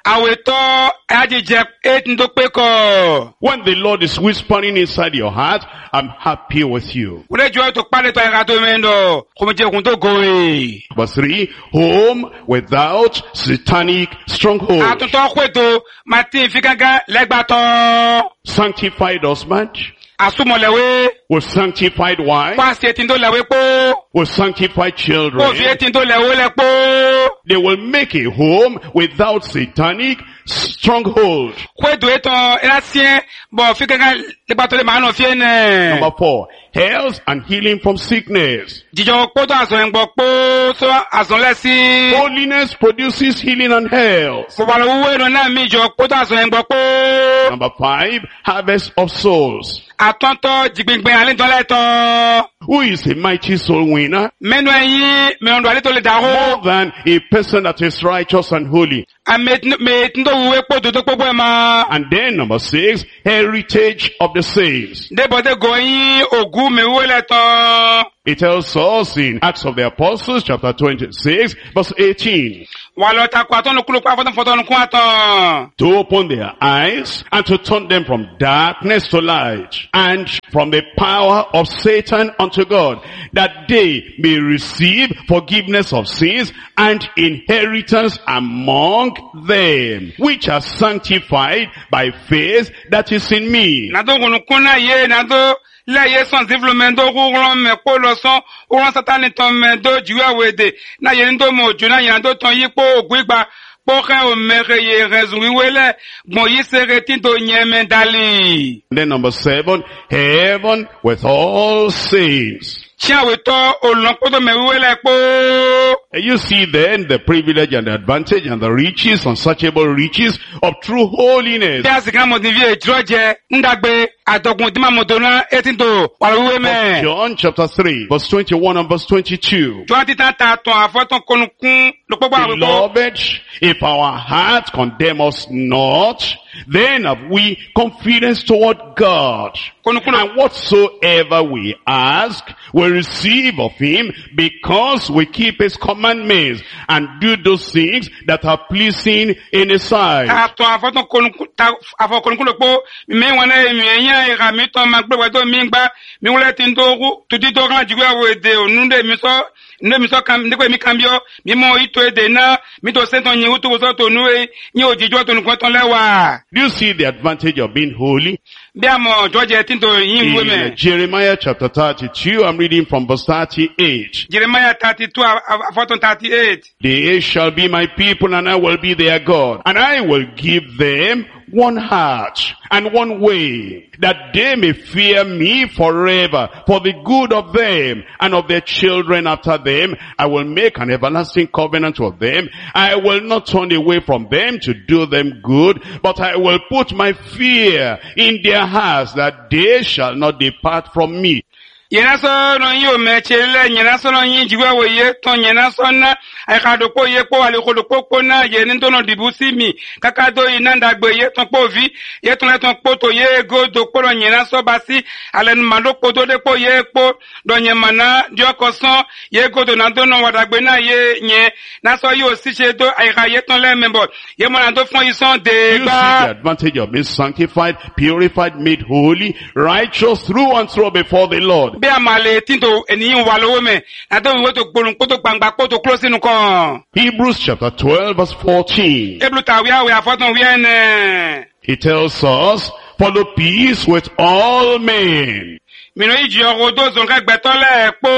Aweto ajije etin to pe ko. When the Lord is whispering inside your heart, I'm happy with you. Ure jo to pale to ira to mendo. Ko je kun to go e. Verse three, home without satanic stronghold. Atunto kweto Martin fikaga legbaton. Sanctified husband Asumolewe. with sanctified wife, Kwasi etin to lewe po. with sanctified Ko fi children. etin to lewe le po. They will make a home without satanic stronghold. Kwedo eton elasien bo fikaga legbaton le ma no fi ene. Number four, health and healing from sickness. Jijo poto aso engbo po so aso lesi. Holiness produces healing and health. Ko balo wo no na mi jo poto aso engbo po. Number five, harvest of souls. Atonto jigbingbe ale to le to. Who is a mighty soul winner? Menu eyin me ondo ale to le da More ho. than a person that is righteous and holy. Amet me tindo wo po do to popo e ma. And then number six, heritage of the saints. De bode goyin ogu me wo le to. It tells us in Acts of the Apostles chapter twenty-six verse eighteen. Wa lo ta kwa ton kulu pa foton foton ku aton. To open their eyes and to turn them from darkness to light and from the power of Satan unto God, that they may receive forgiveness of sins and inheritance among them, which are sanctified by faith that is in me. Na do kunu kuna ye na do la ye son développement do ron me ko lo son o ron satan ton me do jiwe wede na ye ndo mo ju na ye ndo ton yi po ogun igba po ke o mere ye rezu wiwele mo yi sere tin to nyeme dali. Then number seven, heaven with all saints. Chia we to olon po to me wiwele po. And you see then the privilege and the advantage and the riches, unsearchable riches of true holiness. Bí a sì ká mo ní vie droje ndagbe adogun di ma mo do na etin to wa wiwe me. John chapter three, verse twenty-one and verse twenty-two. Twenty ta ta ton afoton konukun lo popo awe po. Beloved, if our heart condemn us not, then have we confidence toward God. Konukun And whatsoever we ask, we receive of him, because we keep his commandments and do those things that are pleasing in his sight. ta ton afoton konukun ta afo konukun lo po mi wona mi eyan ira mi ton ma gbe we do mi gba mi wole tin do ru to di do ran jiwe we de onunde mi so nde mi so kam ndekwe mi kambio mi mo ito ede na mi to senton yin utu so to nu e yin ojijo to nukun ton lewa. Do you see the advantage of being holy? Bí a mo George tin to yin we In me. Jeremiah chapter thirty-two, I'm reading from verse thirty-eight. Jeremiah thirty-two afoton thirty-eight. They shall be my people, and I will be their God. And I will give them one heart and one way, that they may fear me forever, for the good of them and of their children after them. I will make an everlasting covenant with them. I will not turn away from them to do them good, but I will put my fear in their hearts, that they shall not depart from me. Yena so no yi o mechele, yena so no yi jiwe we ye ton, yena so na ay ka do po ye po ale ko do po po na ye ni to no dibusi mi kaka do ina ndagbe ye ton po vi ye ton le ton po to ye go do po no yena so basi ale nu ma do po do de po ye po do nye mana di oko son ye go do na do no wadagbe na ye nye na so yi o si se do ay ka ye ton le membo ye mo na do fon yi son de You see the gba. advantage of being sanctified, purified, made holy, righteous through and through before the Lord. Bí a máa lè tí tó ènìyàn wà lówó mẹ́, àtọ́ ìwé tó gbólùn kó tó gbangba kó tó kúrò sínú kan. Hebrews chapter twelve verse fourteen. Eblu tàwí àwẹ̀ àfọ́tún wí ẹnẹ̀. He tells us, follow peace with all men. Mìíràn ìjì ọkọ̀ tó zùn ká gbẹ̀tọ́lẹ̀ pó.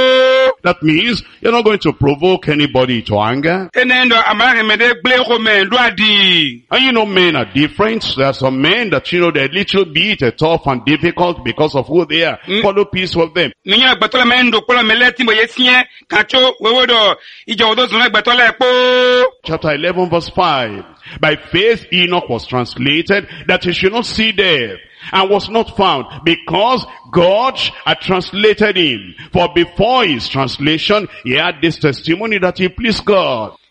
That means you're not going to provoke anybody to anger. Ẹnẹ̀ ẹ̀ndọ̀ àmàrẹ̀mẹ̀dẹ́ gbé kò mẹ́ lúàdì. And you know men are different. There are some men that you know they're a little bit uh, tough and difficult because of who they are. Mm. Follow peace with them. Mìíràn gbẹ̀tọ́lẹ̀ mẹ́ ń dòpọ̀lọ̀ mẹ́lẹ́ tí mo yẹ sí ẹ́ kàtó wéwódọ̀ ìjì ọkọ̀ tó zùn ká gbẹ̀tọ́lẹ̀ pó. Chapter eleven verse five. By faith Enoch was translated that he should not see death, and was not found, because God had translated him. For before his translation, he had this testimony that he pleased God.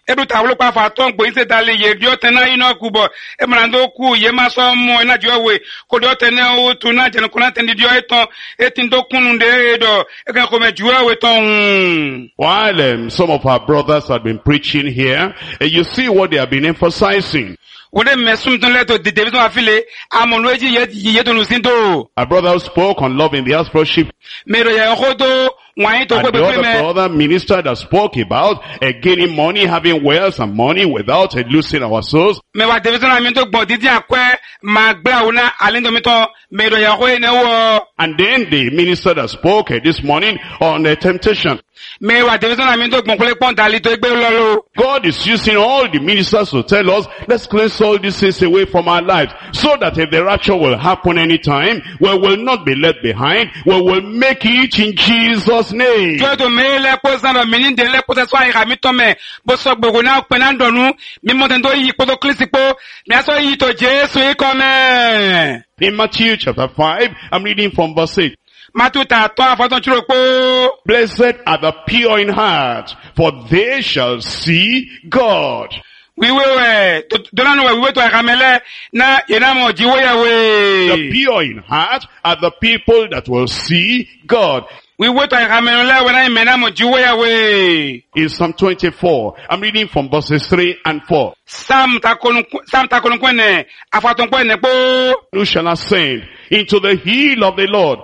edu tawlo pa fa ton gbo ise dale ye dio tena ino kubo e mrando ku ye ma so mo na jowe ko do tena o tu na je ko na tendi dio eton etin do kunu de do e kan ko me jowe ton. While um, some of our brothers have been preaching here, uh, you see what they have been emphasizing. Ode mesum ton leto de David afile amonu eji ye ye to nusindo. Our brother who spoke on love in the house fellowship, Mero ya hodo wan to and ko the be other me. brother minister that spoke about uh, gaining money, having wealth and money without uh, losing our souls. Me wa David na mi to gbo didi akwe ma gba una alindo mi to mero ya ho ene wo. And then the minister that spoke uh, this morning on uh, temptation. Me wa David na mi to gbon kole pon dali to egbe lolo. God is using all the ministers to tell us, let's cleanse all these things away from our lives, so that if the rapture will happen anytime, we will not be left behind, we will make it in Jesus' name. Jo to me le po san do mi ni de le po se so ai mi to me bo so gbogbo na pe na ndonu mi mo ten do yi po to klisi po mi aso yi to Jesu e ko me. In Matthew chapter five, I'm reading from verse eight. Matuta to afaton chiro po. Blessed are the pure in heart, for they shall see God. We we we don't know we we to akamele na ina mo jiwo ya The we. pure in heart are the people that will see God. We we to akamele we na mena mo jiwo ya we. In Psalm twenty-four, I'm reading from verses three and four. Sam takonu sam takonu kwene afaton kwene po. Who shall ascend into the hill of the Lord,